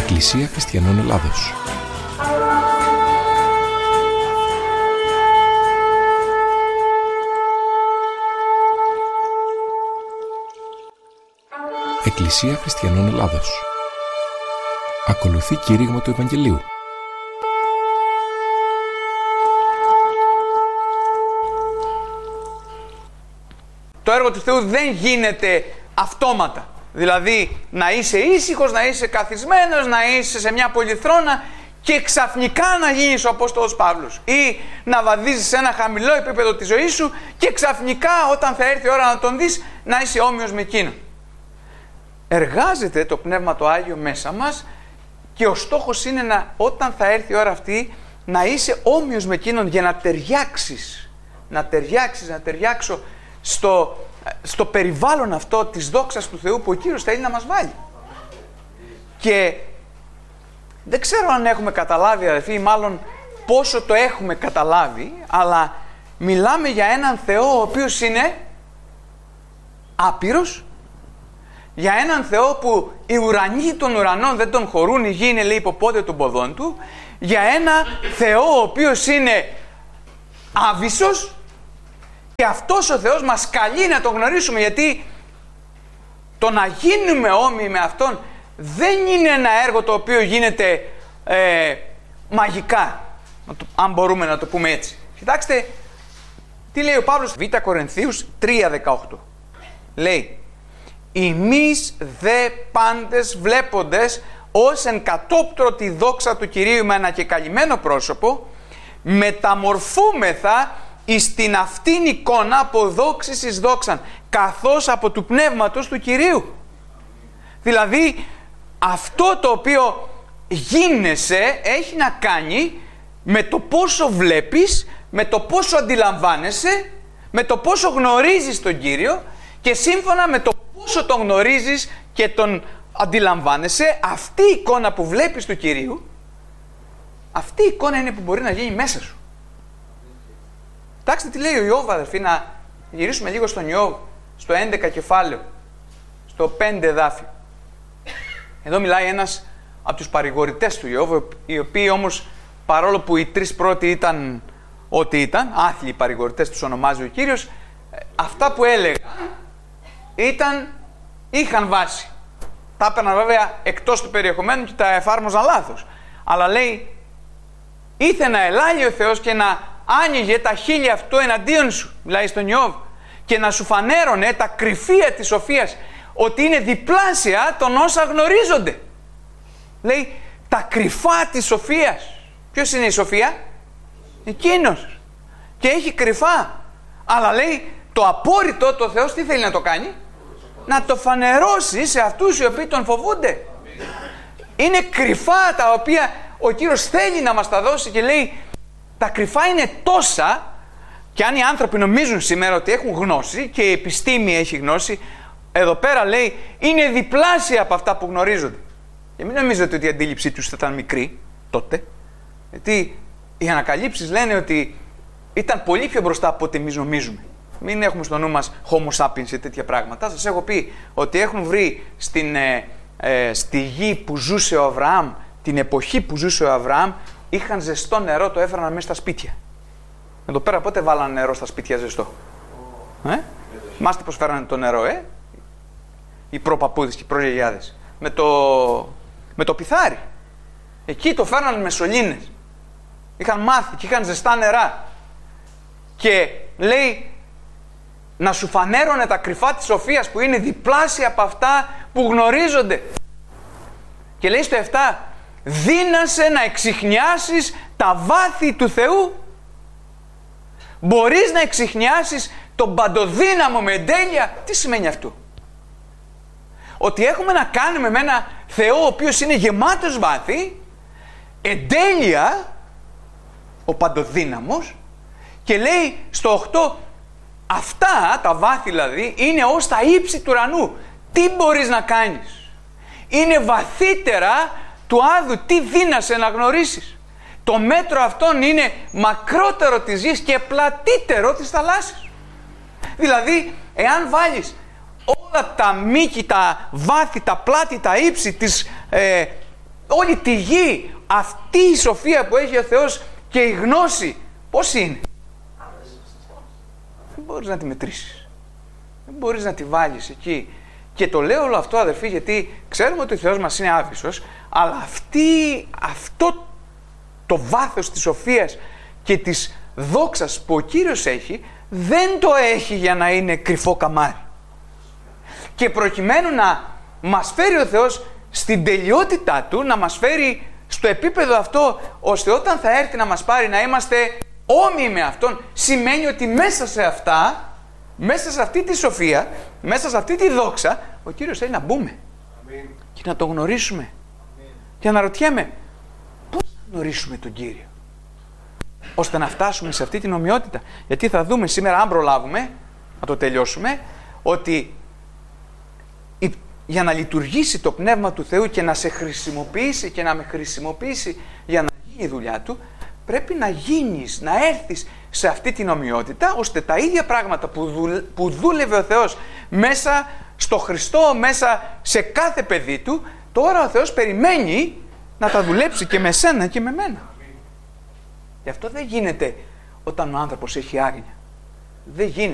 Εκκλησία Χριστιανών Ελλάδος. Εκκλησία Χριστιανών Ελλάδος. Ακολουθεί κήρυγμα του Ευαγγελίου. Το έργο του Θεού δεν γίνεται αυτόματα. Δηλαδή να είσαι ήσυχος, να είσαι καθισμένος, να είσαι σε μια πολυθρόνα και ξαφνικά να γίνεις ο Απόστολος Παύλος. Ή να βαδίζεις σε ένα χαμηλό επίπεδο της ζωής σου και ξαφνικά όταν θα έρθει η ώρα να τον δεις να είσαι όμοιος με εκείνον. Εργάζεται το Πνεύμα το Άγιο μέσα μας και ο στόχος είναι όταν θα έρθει η ώρα αυτή να είσαι όμοιος με εκείνον για να ταιριάξεις. Να ταιριάξω στο περιβάλλον αυτό της δόξας του Θεού που ο Κύριος θέλει να μας βάλει. Και δεν ξέρω αν έχουμε καταλάβει, αδελφοί, ή μάλλον πόσο το έχουμε καταλάβει, αλλά μιλάμε για έναν Θεό ο οποίος είναι άπειρος, για έναν Θεό που οι ουρανοί των ουρανών δεν τον χωρούν, η γη είναι λέει υποπόδιο των ποδών του, για ένα Θεό ο οποίος είναι άβυσσος. Και αυτός ο Θεός μας καλεί να τον γνωρίσουμε, γιατί το να γίνουμε όμοιοι με Αυτόν δεν είναι ένα έργο το οποίο γίνεται μαγικά, αν μπορούμε να το πούμε έτσι. Κοιτάξτε τι λέει ο Παύλος, Β' Κορινθίους 3:18. Λέει, «Ημείς δε πάντες βλέποντες ως εν κατόπτρο τη δόξα του Κυρίου με ανακεκαλυμμένο πρόσωπο, μεταμορφούμεθα εις την αυτήν εικόνα από δόξης εις δόξαν, καθώς από του Πνεύματος του Κυρίου». Δηλαδή, αυτό το οποίο γίνεσαι έχει να κάνει με το πόσο βλέπεις, με το πόσο αντιλαμβάνεσαι, με το πόσο γνωρίζεις τον Κύριο, και σύμφωνα με το πόσο τον γνωρίζεις και τον αντιλαμβάνεσαι, αυτή η εικόνα που βλέπεις του Κυρίου, αυτή η εικόνα είναι που μπορεί να γίνει μέσα σου. Κοιτάξτε τι λέει ο Ιώβ, αδερφοί, να γυρίσουμε λίγο στον Ιώβ, στο 11 κεφάλαιο, στο 5 εδάφιο. Εδώ μιλάει ένας από τους παρηγορητές του Ιώβ, οι οποίοι όμως, παρόλο που οι τρεις πρώτοι ήταν ό,τι ήταν, άθλιοι παρηγορητές τους ονομάζει ο Κύριος, αυτά που έλεγαν είχαν βάση. Τα έπαιρναν βέβαια εκτός του περιεχομένου και τα εφάρμοζαν λάθος. Αλλά λέει, ήθε να ελάλει ο Θεός και να άνοιγε τα χείλη αυτού εναντίον σου, μιλάει στον Ιώβ, και να σου φανέρωνε τα κρυφία της σοφίας, ότι είναι διπλάσια των όσα γνωρίζονται. Λέει, τα κρυφά της σοφίας. Ποιος είναι η σοφία? Εκείνος. Και έχει κρυφά. Αλλά λέει, το απόρριτο, το Θεός τι θέλει να το κάνει? Να το φανερώσει σε αυτούς οι οποίοι τον φοβούνται. Είναι κρυφά τα οποία ο Κύριος θέλει να μας τα δώσει, και λέει, τα κρυφά είναι τόσα, και αν οι άνθρωποι νομίζουν σήμερα ότι έχουν γνώση και η επιστήμη έχει γνώση, εδώ πέρα λέει είναι διπλάσια από αυτά που γνωρίζονται. Και μην νομίζετε ότι η αντίληψή τους θα ήταν μικρή τότε, γιατί οι ανακαλύψεις λένε ότι ήταν πολύ πιο μπροστά από ό,τι εμείς νομίζουμε. Μην έχουμε στο νου μας Homo sapiens και τέτοια πράγματα. Σας έχω πει ότι έχουν βρει στη γη που ζούσε ο Αβραάμ, την εποχή που ζούσε ο Αβραάμ, είχαν ζεστό νερό, το έφεραν μέσα στα σπίτια. Εδώ πέρα πότε βάλανε νερό στα σπίτια ζεστό? Μάστε πως φέρανε το νερό, οι προπαππούδες και οι προγιαγιάδες. Με το πιθάρι. Εκεί το φέρνανε με σωλήνες. Είχαν μάθει και είχαν ζεστά νερά. Και λέει, να σου φανέρωνε τα κρυφά της σοφίας που είναι διπλάσια από αυτά που γνωρίζονται. Και λέει στο 7, δύνασε να εξιχνιάσεις τα βάθη του Θεού. Μπορείς να εξιχνιάσεις τον παντοδύναμο με εντέλεια? Τι σημαίνει αυτό? Ότι έχουμε να κάνουμε με ένα Θεό ο οποίος είναι γεμάτος βάθη, εντέλεια, ο παντοδύναμος, και λέει στο 8, αυτά τα βάθη δηλαδή είναι ως τα ύψη του ουρανού. Τι μπορείς να κάνεις? Είναι βαθύτερα του άδου, τι δύνασε να γνωρίσεις? Το μέτρο αυτόν είναι μακρότερο της γης και πλατύτερο της θαλάσσης. Δηλαδή, εάν βάλεις όλα τα μήκη, τα βάθη, τα πλάτη, τα ύψη όλη τη γη, αυτή η σοφία που έχει ο Θεός και η γνώση, πώς είναι? Δεν μπορείς να τη μετρήσεις. Δεν μπορείς να τη βάλεις εκεί. Και το λέω όλο αυτό, αδερφοί, γιατί ξέρουμε ότι ο Θεός μας είναι άβυσσος, αλλά αυτό το βάθος της σοφίας και της δόξας που ο Κύριος έχει, δεν το έχει για να είναι κρυφό καμάρι. Και προκειμένου να μας φέρει ο Θεός στην τελειότητά Του, να μας φέρει στο επίπεδο αυτό, ώστε όταν θα έρθει να μας πάρει να είμαστε όμοιοι με Αυτόν, σημαίνει ότι μέσα σε αυτά, μέσα σε αυτή τη σοφία, μέσα σε αυτή τη δόξα, ο Κύριος θέλει να μπούμε. Αμήν. Και να τον γνωρίσουμε. Αμήν. Και αναρωτιέμαι, πώς θα γνωρίσουμε τον Κύριο, ώστε να φτάσουμε σε αυτή την ομοιότητα? Γιατί θα δούμε σήμερα, αν προλάβουμε να το τελειώσουμε, ότι για να λειτουργήσει το Πνεύμα του Θεού και να σε χρησιμοποιήσει και να με χρησιμοποιήσει για να γίνει η δουλειά Του, πρέπει να γίνεις, να έρθεις σε αυτή την ομοιότητα, ώστε τα ίδια πράγματα που δούλευε ο Θεός μέσα στο Χριστό, μέσα σε κάθε παιδί Του, τώρα ο Θεός περιμένει να τα δουλέψει και με σένα και με μένα. Γι' αυτό δεν γίνεται όταν ο άνθρωπος έχει άγνοια. Δεν γίνεται.